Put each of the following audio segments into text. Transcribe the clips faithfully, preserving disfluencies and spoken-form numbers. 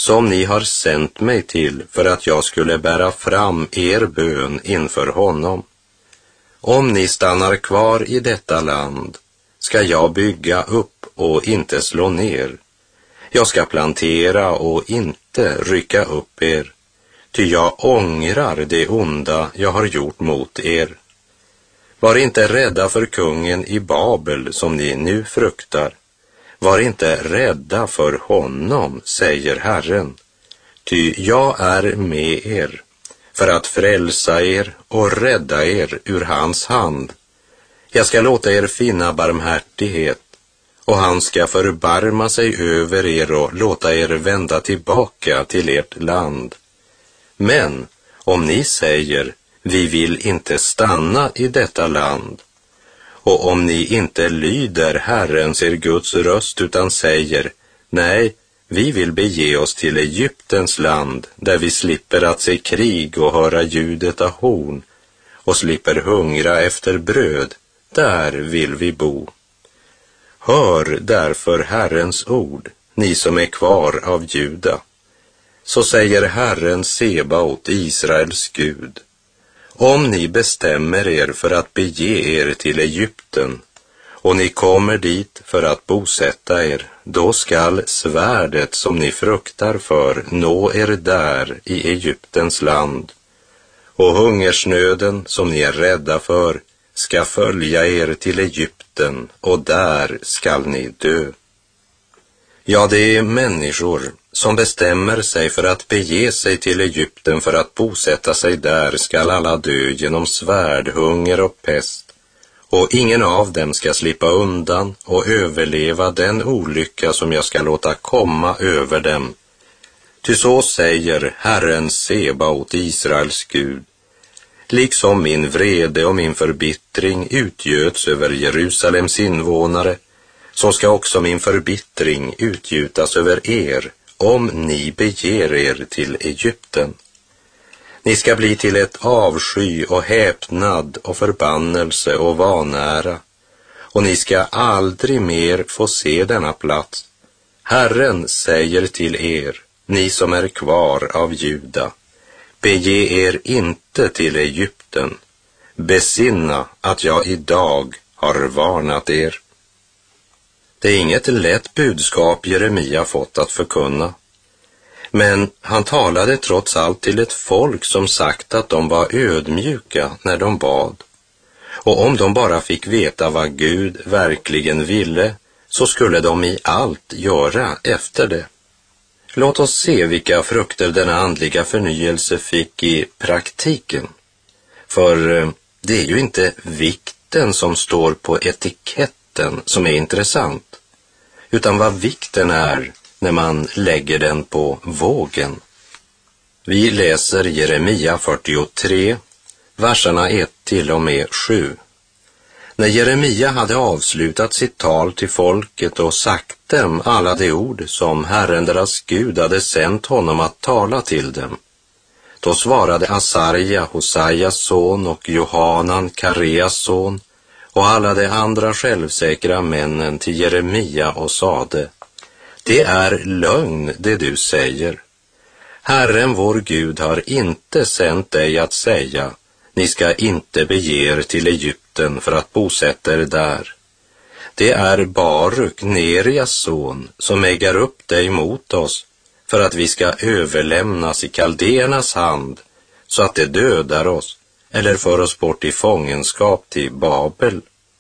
som ni har sänt mig till för att jag skulle bära fram er bön inför honom. Om ni stannar kvar i detta land ska jag bygga upp och inte slå ner. Jag ska plantera och inte rycka upp er, ty jag ångrar det onda jag har gjort mot er. Var inte rädda för kungen i Babel som ni nu fruktar. Var inte rädda för honom, säger Herren, ty jag är med er för att frälsa er och rädda er ur hans hand. Jag ska låta er finna barmhärtighet, och han ska förbarma sig över er och låta er vända tillbaka till ert land. Men om ni säger, vi vill inte stanna i detta land, och om ni inte lyder Herrens er Guds röst utan säger, nej, vi vill bege oss till Egyptens land, där vi slipper att se krig och höra ljudet av horn, och slipper hungra efter bröd, där vill vi bo. Hör därför Herrens ord, ni som är kvar av Juda. Så säger Herren Sebaot, Israels Gud. Om ni bestämmer er för att bege er till Egypten, och ni kommer dit för att bosätta er, då skall svärdet som ni fruktar för nå er där i Egyptens land, och hungersnöden som ni är rädda för ska följa er till Egypten, och där skall ni dö. Ja, det är människor som bestämmer sig för att bege sig till Egypten för att bosätta sig där skall alla dö genom svärd, hunger och pest, och ingen av dem ska slippa undan och överleva den olycka som jag ska låta komma över dem. Ty så säger Herren Sebaot, Israels Gud. Liksom min vrede och min förbittring utgöts över Jerusalems invånare, så ska också min förbittring utgjutas över er, om ni beger er till Egypten. Ni ska bli till ett avsky och häpnad och förbannelse och vanära, och ni ska aldrig mer få se denna plats. Herren säger till er, ni som är kvar av Juda, bege er inte till Egypten. Besinna att jag idag har varnat er. Det är inget lätt budskap Jeremia fått att förkunna. Men han talade trots allt till ett folk som sagt att de var ödmjuka när de bad. Och om de bara fick veta vad Gud verkligen ville, så skulle de i allt göra efter det. Låt oss se vilka frukter denna andliga förnyelse fick i praktiken. För det är ju inte vikten som står på etiketten som är intressant, utan vad vikten är när man lägger den på vågen. Vi läser Jeremia fyrtiotre, verserna ett till och med sju. När Jeremia hade avslutat sitt tal till folket och sagt dem alla de ord som Herren deras Gud hade sänt honom att tala till dem, då svarade Asarja, Hosajas son, och Johanan, Kareas son, och alla de andra självsäkra männen till Jeremia och sade, det är lögn det du säger. Herren vår Gud har inte sänt dig att säga, ni ska inte bege er till Egypten för att bosätta er där. Det är Baruk, Nerias son, som ägar upp dig mot oss för att vi ska överlämnas i kaldéernas hand så att det dödar oss eller för oss bort i fångenskap till Babel.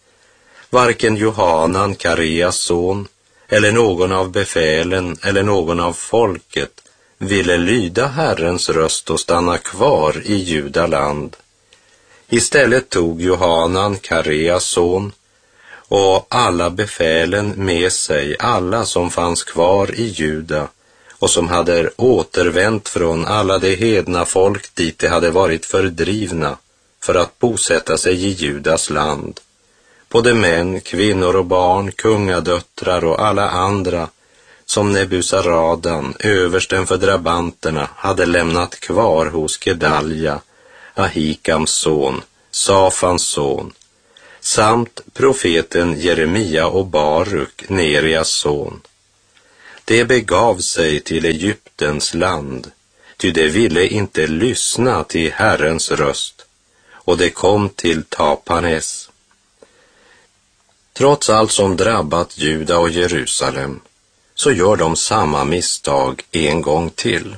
Varken Johanan, Kareas son, eller någon av befälen eller någon av folket ville lyda Herrens röst och stanna kvar i Judaland. Istället tog Johanan, Kareas son, och alla befälen med sig, alla som fanns kvar i Juda och som hade återvänt från alla de hedna folk dit de hade varit fördrivna för att bosätta sig i Judas land. Både män, kvinnor och barn, kungadöttrar och alla andra som Nebusaradan, översten för drabanterna, hade lämnat kvar hos Gedalja, Ahikams son, Safans son, samt profeten Jeremia och Baruk, Nerias son. Det begav sig till Egyptens land, ty det ville inte lyssna till Herrens röst, och det kom till Tapanes. Trots allt som drabbat Juda och Jerusalem, så gör de samma misstag en gång till.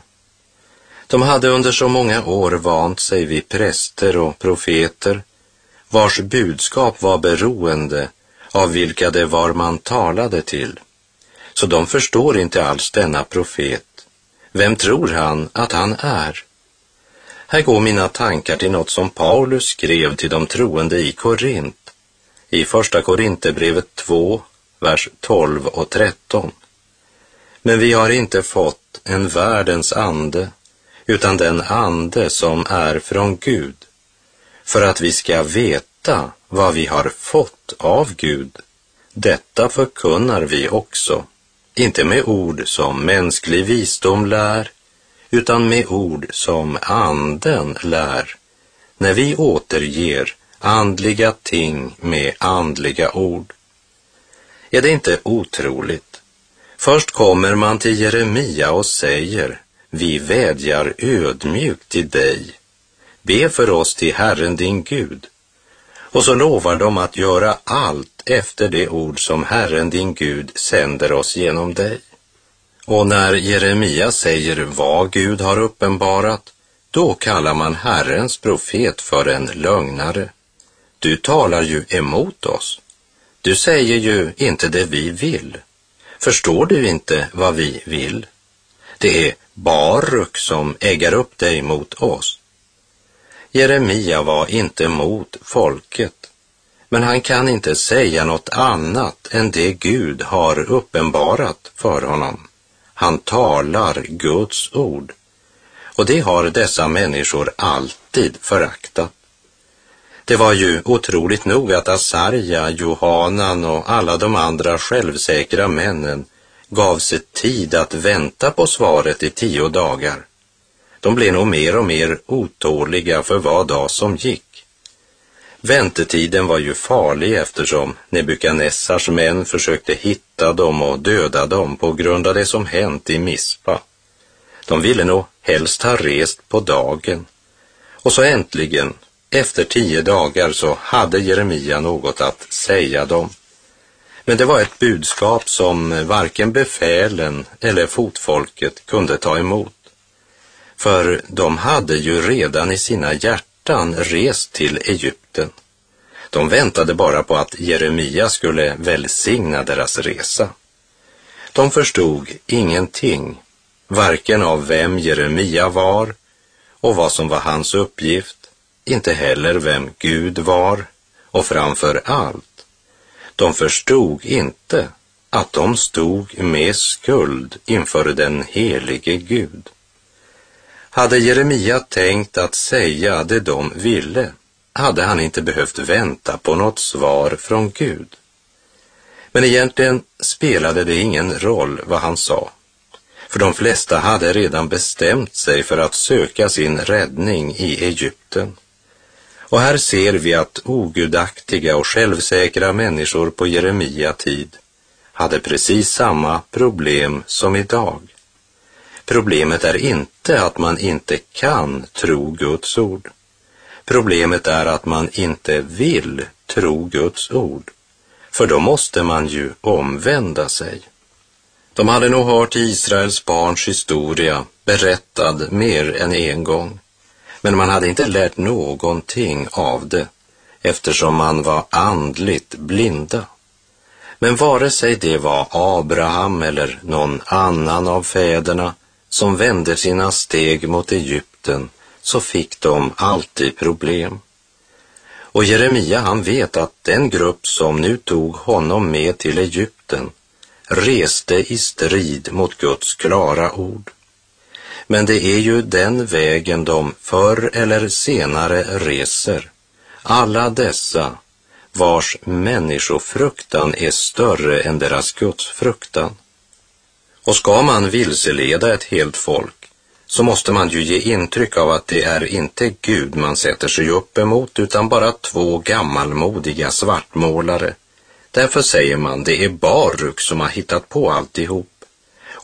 De hade under så många år vant sig vid präster och profeter, vars budskap var beroende av vilka det var man talade till. Så de förstår inte alls denna profet. Vem tror han att han är? Här går mina tankar till något som Paulus skrev till de troende i Korint, i första Korinthierbrevet två, vers tolv och tretton. Men vi har inte fått en världens ande, utan den ande som är från Gud, för att vi ska veta vad vi har fått av Gud. Detta förkunnar vi också, inte med ord som mänsklig visdom lär, utan med ord som anden lär, när vi återger andliga ting med andliga ord. Är det inte otroligt? Först kommer man till Jeremia och säger: vi vädjar ödmjukt till dig. Be för oss till Herren din Gud. Och så lovar de att göra allt efter det ord som Herren din Gud sänder oss genom dig. Och när Jeremia säger vad Gud har uppenbarat, då kallar man Herrens profet för en lögnare. Du talar ju emot oss. Du säger ju inte det vi vill. Förstår du inte vad vi vill? Det är Baruk som äggar upp dig mot oss. Jeremia var inte mot folket, men han kan inte säga något annat än det Gud har uppenbarat för honom. Han talar Guds ord, och det har dessa människor alltid föraktat. Det var ju otroligt nog att Asarja, Johanan och alla de andra självsäkra männen gav sig tid att vänta på svaret i tio dagar. De blev nog mer och mer otåliga för var dag som gick. Väntetiden var ju farlig eftersom Nebukadnessars män försökte hitta dem och döda dem på grund av det som hänt i Mispa. De ville nog helst ha rest på dagen. Och så äntligen, efter tio dagar, så hade Jeremia något att säga dem. Men det var ett budskap som varken befälen eller fotfolket kunde ta emot. För de hade ju redan i sina hjärtan rest till Egypten. De väntade bara på att Jeremia skulle välsigna deras resa. De förstod ingenting, varken av vem Jeremia var och vad som var hans uppgift, inte heller vem Gud var, och framför allt, de förstod inte att de stod med skuld inför den helige Gud. Hade Jeremia tänkt att säga det de ville, hade han inte behövt vänta på något svar från Gud. Men egentligen spelade det ingen roll vad han sa, för de flesta hade redan bestämt sig för att söka sin räddning i Egypten. Och här ser vi att ogudaktiga och självsäkra människor på Jeremia tid hade precis samma problem som idag. Problemet är inte att man inte kan tro Guds ord. Problemet är att man inte vill tro Guds ord. För då måste man ju omvända sig. De hade nog hört Israels barns historia berättad mer än en gång. Men man hade inte lärt någonting av det, eftersom man var andligt blinda. Men vare sig det var Abraham eller någon annan av fäderna som vände sina steg mot Egypten, så fick de alltid problem. Och Jeremia, han vet att den grupp som nu tog honom med till Egypten reste i strid mot Guds klara ord. Men det är ju den vägen de förr eller senare reser. Alla dessa vars människofruktan är större än deras gudsfruktan. Och ska man vilseleda ett helt folk, så måste man ju ge intryck av att det är inte Gud man sätter sig upp emot, utan bara två gammalmodiga svartmålare. Därför säger man det är Baruk som har hittat på alltihop.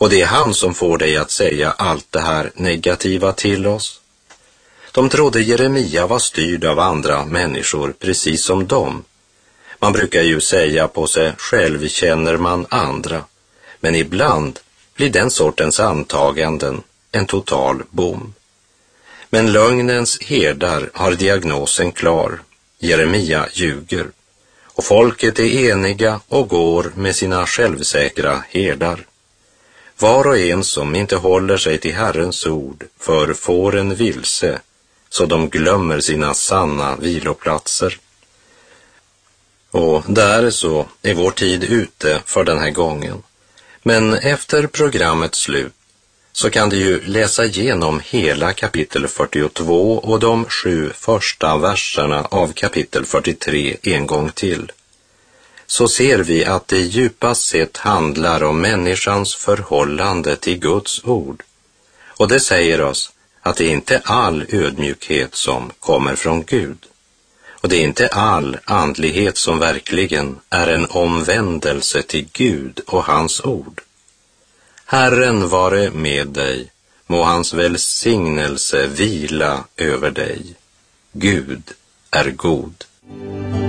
Och det är han som får dig att säga allt det här negativa till oss. De trodde Jeremia var styrd av andra människor precis som dem. Man brukar ju säga på sig själv känner man andra. Men ibland blir den sortens antaganden en total bom. Men lögnens herdar har diagnosen klar. Jeremia ljuger. Och folket är eniga och går med sina självsäkra herdar. Var och en som inte håller sig till Herrens ord för fåren vilse, så de glömmer sina sanna viloplatser. Och där så är vår tid ute för den här gången. Men efter programmets slut så kan du ju läsa igenom hela kapitel fyrtiotvå och de sju första verserna av kapitel fyrtiotre en gång till. Så ser vi att det djupast sett handlar om människans förhållande till Guds ord. Och det säger oss att det är inte all ödmjukhet som kommer från Gud. Och det är inte all andlighet som verkligen är en omvändelse till Gud och hans ord. Herren vare med dig, må hans välsignelse vila över dig. Gud är god.